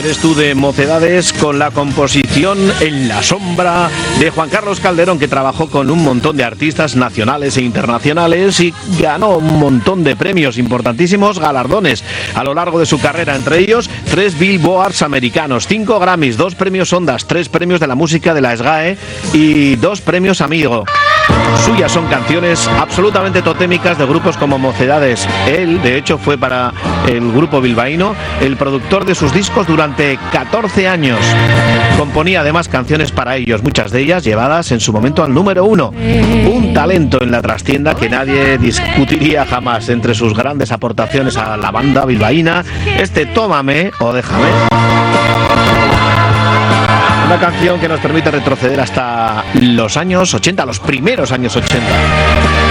Eres tú de Mocedades, con la composición En la sombra de Juan Carlos Calderón, que trabajó con un montón de artistas nacionales e internacionales y ganó un montón de premios, importantísimos galardones a lo largo de su carrera, entre ellos 3 Billboards americanos, 5 Grammys, 2 premios Ondas, 3 premios de la música de la SGAE y 2 premios Amigo. Suyas son canciones absolutamente totémicas de grupos como Mocedades. Él, de hecho, fue para el grupo bilbaíno el productor de sus discos durante 14 años. Componía además canciones para ellos, muchas de ellas llevadas en su momento al número 1. Un talento en la trastienda que nadie discutiría jamás. Entre sus grandes aportaciones a la banda bilbaína, este Tómame o Déjame. Una canción que nos permite retroceder hasta los años 80, los primeros años 80.